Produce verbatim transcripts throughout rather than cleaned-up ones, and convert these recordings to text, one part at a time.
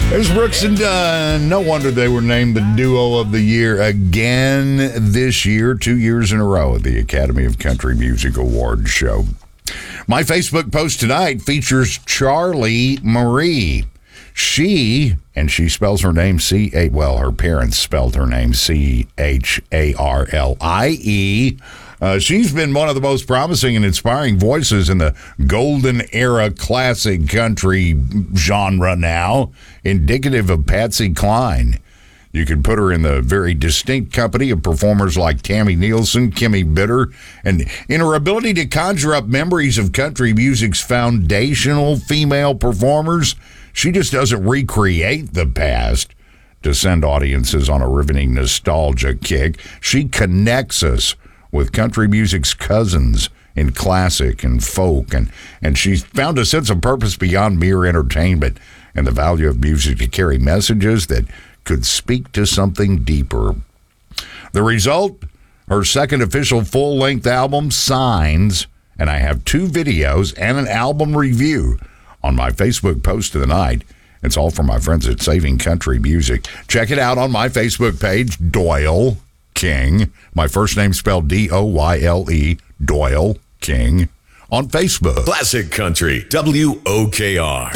There's Brooks and Dunn. No wonder they were named the Duo of the Year again this year, two years in a row at the Academy of Country Music Awards show. My Facebook post tonight features Charlie Marie. She, and she spells her name C A, well, her parents spelled her name C H A R L I E. Uh, she's been one of the most promising and inspiring voices in the golden era classic country genre now, indicative of Patsy Cline. You could put her in the very distinct company of performers like Tammy Nielsen, Kimmy Bitter, and in her ability to conjure up memories of country music's foundational female performers, she just doesn't recreate the past to send audiences on a riveting nostalgia kick. She connects us with country music's cousins in classic and folk, and, and she's found a sense of purpose beyond mere entertainment and the value of music to carry messages that could speak to something deeper. The result, her second official full-length album, Signs, and I have two videos and an album review on my Facebook post of the night. It's all from my friends at Saving Country Music. Check it out on my Facebook page, Doyle King. My first name spelled D O Y L E, Doyle King, on Facebook. Classic Country, W O K R.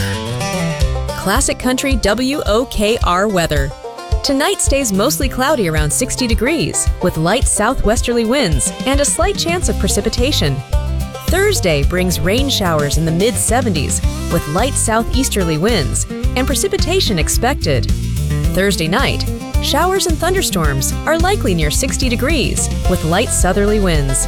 Classic Country W O K R weather. Tonight stays mostly cloudy around sixty degrees, with light southwesterly winds and a slight chance of precipitation. Thursday brings rain showers in the mid seventies, with light southeasterly winds and precipitation expected. Thursday night, showers and thunderstorms are likely near sixty degrees, with light southerly winds.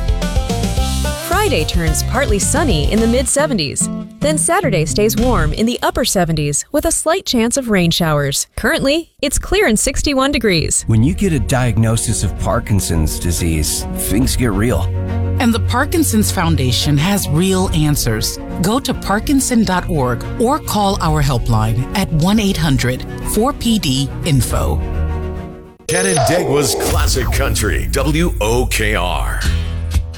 Friday turns partly sunny in the mid seventies. Then Saturday stays warm in the upper seventies with a slight chance of rain showers. Currently, it's clear and sixty-one degrees. When you get a diagnosis of Parkinson's disease, things get real. And the Parkinson's Foundation has real answers. Go to Parkinson dot org or call our helpline at one eight hundred four P D info. Canandaigua's Classic Country, W O K R.